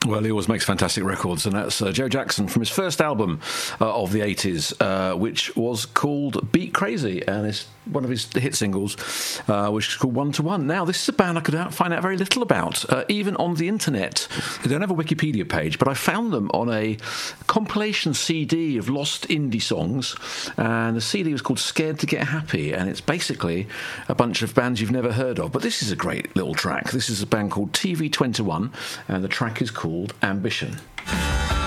Well, he always makes fantastic records, and that's Joe Jackson from his first album of the 80s, which was called Beat Crazy, and it's one of his hit singles, which is called One to One. Now, this is a band I could find out very little about, even on the internet. They don't have a Wikipedia page, but I found them on a compilation CD of lost indie songs, and the CD was called Scared to Get Happy, and it's basically a bunch of bands you've never heard of, but this is a great little track. This is a band called TV21, and the track is called Ambition.